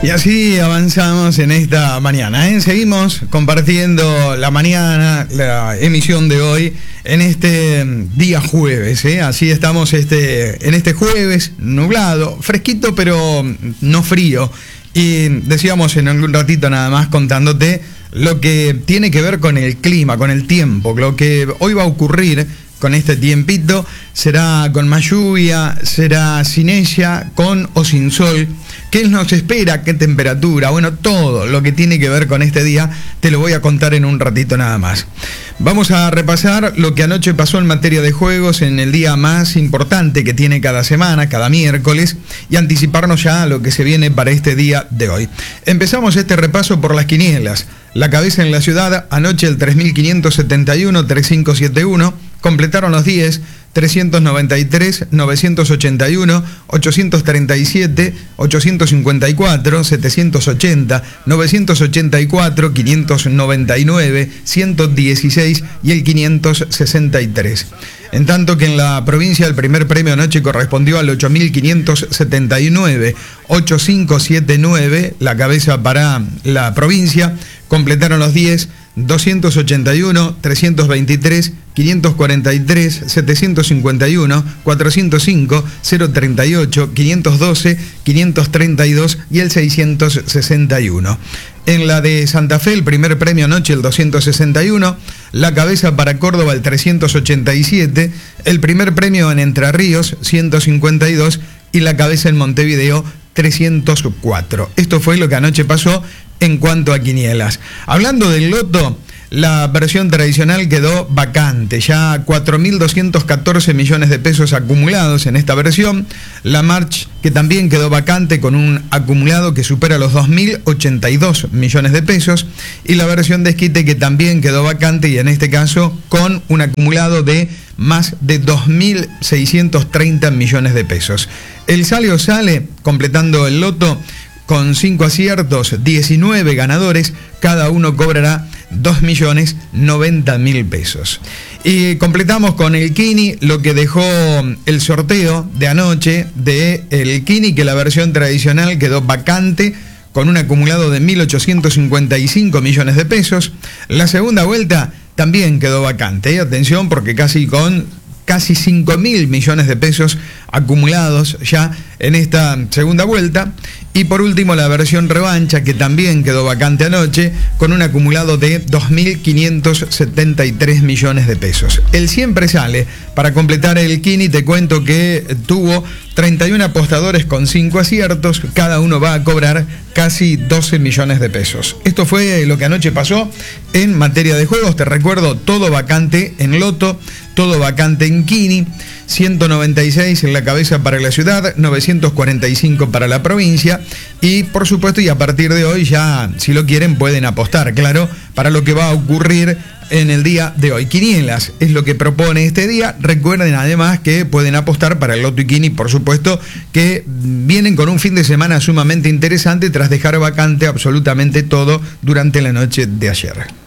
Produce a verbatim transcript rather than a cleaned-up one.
Y así avanzamos en esta mañana, ¿eh? Seguimos compartiendo la mañana, la emisión de hoy, en este día jueves, ¿eh? Así estamos este, en este jueves, nublado, fresquito pero no frío. Y decíamos en algún ratito nada más contándote lo que tiene que ver con el clima, con el tiempo, lo que hoy va a ocurrir con este tiempito. Será con más lluvia, será sin ella, con o sin sol. ¿Qué nos espera? ¿Qué temperatura? Bueno, todo lo que tiene que ver con este día te lo voy a contar en un ratito nada más. Vamos a repasar lo que anoche pasó en materia de juegos en el día más importante que tiene cada semana, cada miércoles, y anticiparnos ya a lo que se viene para este día de hoy. Empezamos este repaso por las quinielas. La cabeza en la ciudad, anoche el tres mil quinientos setenta y uno, tres mil quinientos setenta y uno, completaron los diez, trescientos noventa y tres, novecientos ochenta y uno, ochocientos treinta y siete, ochocientos cincuenta y cuatro, setecientos ochenta, novecientos ochenta y cuatro, quinientos noventa y nueve, ciento dieciséis y el quinientos sesenta y tres. En tanto que en la provincia el primer premio anoche correspondió al ocho mil quinientos setenta y nueve, ocho mil quinientos setenta y nueve, la cabeza para la provincia, completaron los diez, doscientos ochenta y uno, trescientos veintitrés, quinientos cuarenta y tres, setecientos cincuenta y uno, cuatrocientos cinco, cero treinta y ocho, quinientos doce, quinientos treinta y dos y el seiscientos sesenta y uno. En la de Santa Fe, el primer premio anoche, el doscientos sesenta y uno, la cabeza para Córdoba, el trescientos ochenta y siete, el primer premio en Entre Ríos, ciento cincuenta y dos, y la cabeza en Montevideo, trescientos cuatro. Esto fue lo que anoche pasó en cuanto a quinielas. Hablando del loto, la versión tradicional quedó vacante, ya cuatro mil doscientos catorce millones de pesos acumulados en esta versión. La March, que también quedó vacante con un acumulado que supera los dos mil ochenta y dos millones de pesos. Y la versión Desquite, que también quedó vacante y en este caso con un acumulado de más de dos mil seiscientos treinta millones de pesos. El sale o sale, completando el loto, con cinco aciertos, diecinueve ganadores, cada uno cobrará dos millones noventa mil pesos. Y completamos con el Kini, lo que dejó el sorteo de anoche de el Kini, que la versión tradicional quedó vacante con un acumulado de mil ochocientos cincuenta y cinco millones de pesos. La segunda vuelta también quedó vacante. Atención, porque casi con casi cinco mil millones de pesos acumulados ya en esta segunda vuelta. Y por último la versión revancha, que también quedó vacante anoche con un acumulado de dos mil quinientos setenta y tres millones de pesos. El siempre sale. Para completar el Kini te cuento que tuvo treinta y uno apostadores con cinco aciertos, cada uno va a cobrar casi doce millones de pesos. Esto fue lo que anoche pasó en materia de juegos. Te recuerdo, todo vacante en loto, todo vacante en Kini, ciento noventa y seis en la cabeza para la ciudad, novecientos cuarenta y cinco para la provincia. Y por supuesto, y a partir de hoy ya, si lo quieren, pueden apostar, claro, para lo que va a ocurrir en el día de hoy. Quinielas es lo que propone este día. Recuerden además que pueden apostar para el Loto y Kini, por supuesto, que vienen con un fin de semana sumamente interesante tras dejar vacante absolutamente todo durante la noche de ayer.